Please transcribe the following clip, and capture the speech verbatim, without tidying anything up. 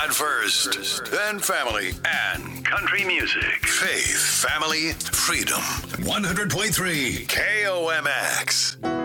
God first, then family and country music. Faith, family, freedom. one hundred point three K O M X.